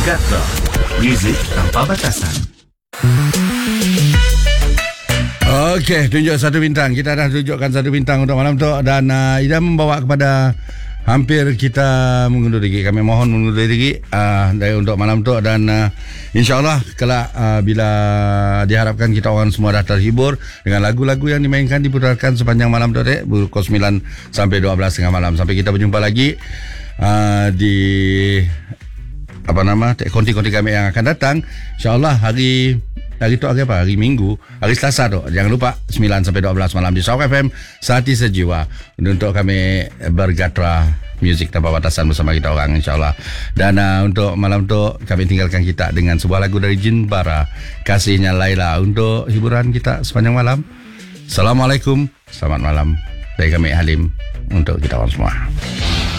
Bergatra, muzik tanpa batasan. Okey, tunjuk satu bintang. Kita dah tunjukkan satu bintang untuk malam tu. Dan Ida membawa kepada hampir kita mengundur diri. Kami mohon mengundur diri dari untuk malam tu. Dan insyaAllah kelak bila diharapkan kita orang semua dah terhibur dengan lagu-lagu yang dimainkan, diputarkan sepanjang malam tu, pukul 9 sampai 12 tengah malam. Sampai kita berjumpa lagi di konti-konti kami yang akan datang. InsyaAllah hari tu hari apa? Hari Minggu, hari Selasa tu. Jangan lupa 9 sampai 12 malam di Shock FM, Sehati Sejiwa, untuk kami bergatra muzik tanpa batasan bersama kita orang, insyaAllah. Dan untuk malam tu kami tinggalkan kita dengan sebuah lagu dari Jin Bara, Kasihnya Laila, untuk hiburan kita sepanjang malam. Assalamualaikum, selamat malam dari kami Halim untuk kita orang semua.